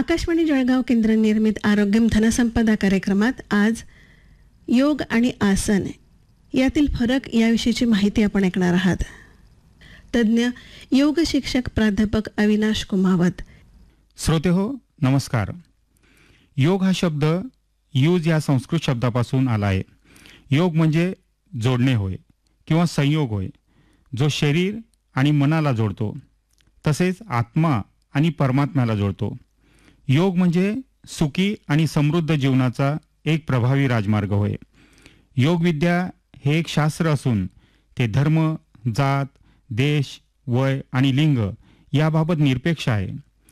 आकाशवाणी जळगाव केंद्र निर्मित आरोग्यम धनसंपदा कार्यक्रमात आज योग आणि आसन यातील फरक याविषयीची माहिती आपण ऐकणार आहात. तज्ज्ञ योग शिक्षक प्राध्यापक अविनाश कुमावत. श्रोते हो, नमस्कार. योग हा शब्द यूज या संस्कृत शब्दापासून आला आहे. योग म्हणजे जोडणे होय किंवा संयोग होय, जो शरीर आणि मनाला जोडतो, तसेच आत्मा आणि परमात्म्याला जोडतो. योग म्हणजे सुखी आणि समृद्ध जीवनाचा एक प्रभावी राजमार्ग होय. योगविद्या हे एक शास्त्र असून ते धर्म, जात, देश, वय आणि लिंग याबाबत निरपेक्ष आहे.